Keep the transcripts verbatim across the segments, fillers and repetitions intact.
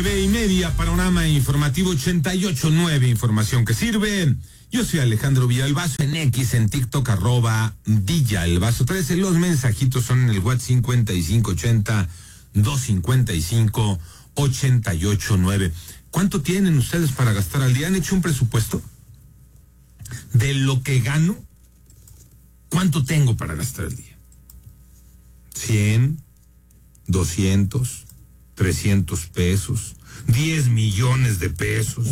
Nueve y media, panorama informativo ochenta y ocho nueve, información que sirve. Yo soy Alejandro Villalbazo, en X, en TikTok, arroba Villalbazo trece. Los mensajitos son en el WhatsApp cincuenta y cinco ochenta, doscientos cincuenta y cinco, ochenta y ocho nueve. ¿Cuánto tienen ustedes para gastar al día? ¿Han hecho un presupuesto de lo que gano? ¿Cuánto tengo para gastar al día? ¿cien, doscientos, trescientos pesos, diez millones de pesos?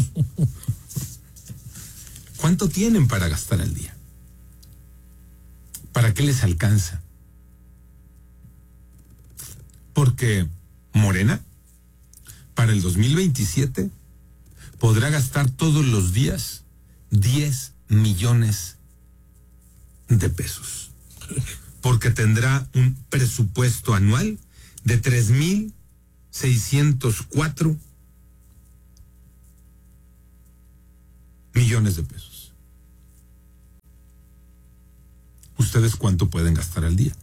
¿Cuánto tienen para gastar al día? ¿Para qué les alcanza? Porque Morena, para el dos mil veintisiete, podrá gastar todos los días diez millones de pesos. Porque tendrá un presupuesto anual de tres mil seiscientos cuatro millones de pesos. ¿Ustedes cuánto pueden gastar al día?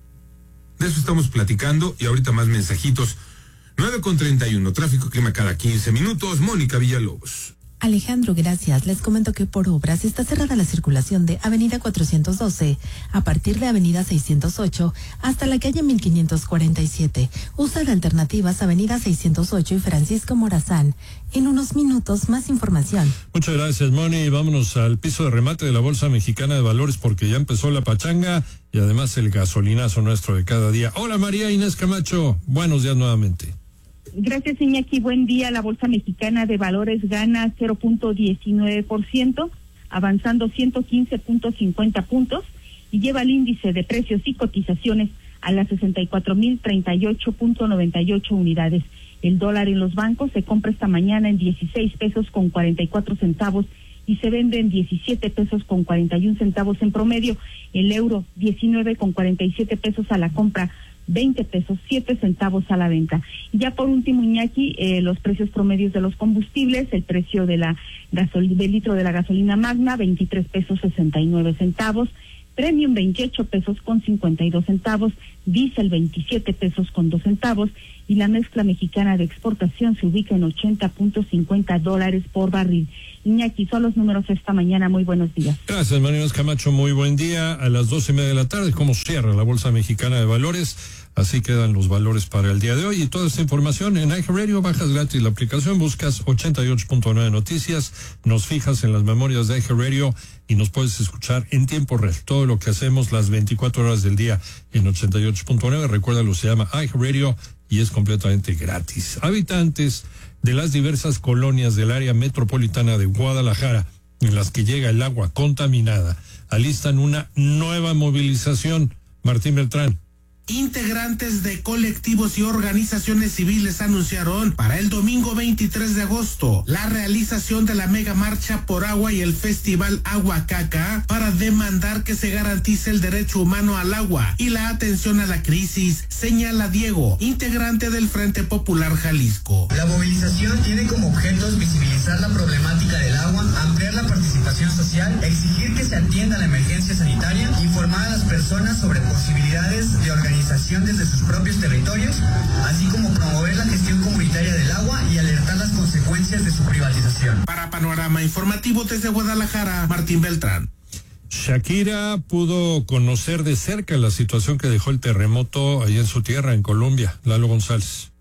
De eso estamos platicando y ahorita más mensajitos. nueve con treinta y uno, tráfico clima cada quince minutos. Mónica Villalobos. Alejandro, gracias. Les comento que por obras está cerrada la circulación de Avenida cuatrocientos doce a partir de Avenida seiscientos ocho hasta la calle mil quinientos cuarenta y siete. Usa de alternativas Avenida seiscientos ocho y Francisco Morazán. En unos minutos, más información. Muchas gracias, Moni. Vámonos al piso de remate de la Bolsa Mexicana de Valores porque ya empezó la pachanga y además el gasolinazo nuestro de cada día. Hola, María Inés Camacho. Buenos días nuevamente. Gracias, Iñaki. Buen día. La Bolsa Mexicana de Valores gana cero punto diecinueve por ciento, avanzando ciento quince punto cincuenta puntos y lleva el índice de precios y cotizaciones a las sesenta y cuatro mil treinta y ocho punto noventa y ocho unidades. El dólar en los bancos se compra esta mañana en dieciséis pesos con cuarenta y cuatro centavos y se vende en diecisiete pesos con cuarenta y un centavos en promedio. El euro diecinueve con cuarenta y siete pesos a la compra, veinte pesos, siete centavos a la venta. Y ya por último, Iñaki, eh, los precios promedios de los combustibles, el precio de la gasol- del litro de la gasolina magna, veintitrés pesos sesenta y nueve centavos, premium veintiocho pesos con cincuenta y dos centavos, diésel veintisiete pesos con dos centavos y la mezcla mexicana de exportación se ubica en ochenta punto cincuenta dólares por barril. Iñaki, son los números esta mañana. Muy buenos días. Gracias, María Inés Camacho. Muy buen día. A las doce y media de la tarde, como cierra la Bolsa Mexicana de Valores. Así quedan los valores para el día de hoy. Y toda esta información en iHeartRadio, bajas gratis la aplicación, buscas ochenta y ocho punto nueve Noticias, nos fijas en las memorias de iHeartRadio y nos puedes escuchar en tiempo real. Todo lo que hacemos las veinticuatro horas del día en ochenta y ocho punto nueve. Recuérdalo, se llama iHeartRadio y es completamente gratis. Habitantes de las diversas colonias del área metropolitana de Guadalajara, en las que llega el agua contaminada, alistan una nueva movilización. Martín Beltrán. Integrantes de colectivos y organizaciones civiles anunciaron para el domingo veintitrés de agosto la realización de la mega marcha por agua y el festival Agua Caca para demandar que se garantice el derecho humano al agua y la atención a la crisis, señala Diego, integrante del Frente Popular Jalisco. La movilización tiene como objetos visibilizar la problemática del agua, ampliar la participación social, exigir que se atienda la emergencia sanitaria, informar a las personas sobre posibilidades de organización desde sus propios territorios, así como promover la gestión comunitaria del agua y alertar las consecuencias de su privatización. Para Panorama Informativo desde Guadalajara, Martín Beltrán. Shakira pudo conocer de cerca la situación que dejó el terremoto allá en su tierra, en Colombia. Lalo González.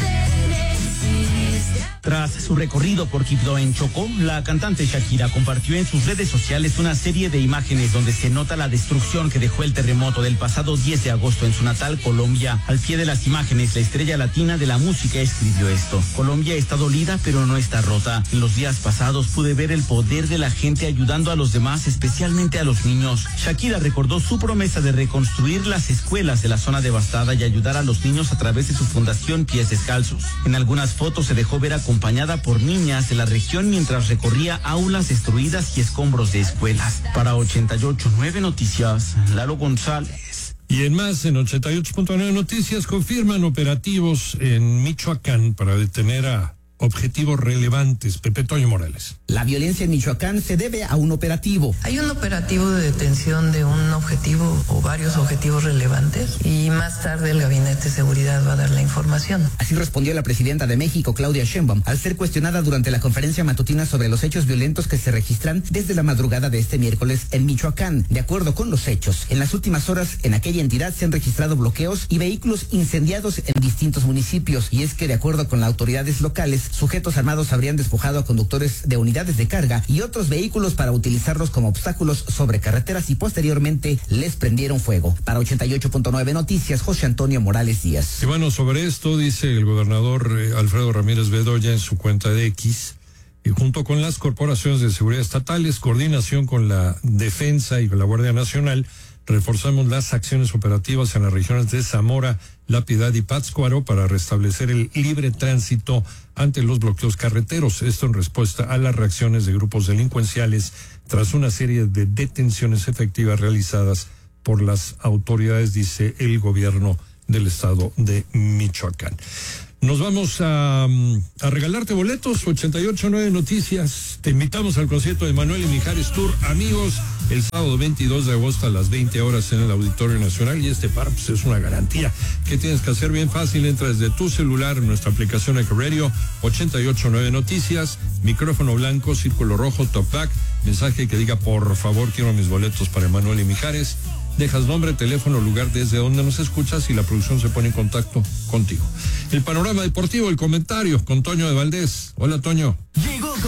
Tras su recorrido por Quibdó en Chocó, la cantante Shakira compartió en sus redes sociales una serie de imágenes donde se nota la destrucción que dejó el terremoto del pasado diez de agosto en su natal Colombia. Al pie de las imágenes, la estrella latina de la música escribió esto: Colombia está dolida, pero no está rota. En los días pasados pude ver el poder de la gente ayudando a los demás, especialmente a los niños. Shakira recordó su promesa de reconstruir las escuelas de la zona devastada y ayudar a los niños a través de su fundación Pies Descalzos. En algunas fotos se dejó ver a acompañada por niñas de la región mientras recorría aulas destruidas y escombros de escuelas. Para ochenta y ocho punto nueve Noticias, Lalo González. Y en más, en ochenta y ocho punto nueve Noticias, confirman operativos en Michoacán para detener a objetivos relevantes. Pepe Toño Morales. La violencia en Michoacán se debe a un operativo. Hay un operativo de detención de un objetivo o varios objetivos relevantes y más tarde el Gabinete de Seguridad va a dar la información. Así respondió la presidenta de México, Claudia Sheinbaum, al ser cuestionada durante la conferencia matutina sobre los hechos violentos que se registran desde la madrugada de este miércoles en Michoacán. De acuerdo con los hechos, en las últimas horas en aquella entidad se han registrado bloqueos y vehículos incendiados en distintos municipios. Y es que de acuerdo con las autoridades locales, sujetos armados habrían despojado a conductores de unidades de carga y otros vehículos para utilizarlos como obstáculos sobre carreteras y posteriormente les prendieron fuego. Para ochenta y ocho punto nueve Noticias, José Antonio Morales Díaz. Y bueno, sobre esto dice el gobernador eh, Alfredo Ramírez Bedoya en su cuenta de X, y junto con las corporaciones de seguridad estatales, coordinación con la Defensa y con la Guardia Nacional, reforzamos las acciones operativas en las regiones de Zamora, La Piedad y Pátzcuaro para restablecer el libre tránsito ante los bloqueos carreteros. Esto en respuesta a las reacciones de grupos delincuenciales tras una serie de detenciones efectivas realizadas por las autoridades, dice el gobierno del estado de Michoacán. Nos vamos a, a regalarte boletos, ochenta y ocho punto nueve Noticias. Te invitamos al concierto de Manuel y Mijares Tour, amigos, el sábado veintidós de agosto a las veinte horas en el Auditorio Nacional. Y este par pues, es una garantía. ¿Qué tienes que hacer? Bien fácil, entra desde tu celular en nuestra aplicación iHeartRadio, ochenta y ocho punto nueve Noticias, micrófono blanco, círculo rojo, top back, mensaje que diga por favor quiero mis boletos para Manuel y Mijares. Dejas nombre, teléfono, lugar desde donde nos escuchas y la producción se pone en contacto contigo. El panorama deportivo, el comentario con Toño de Valdés. Hola, Toño.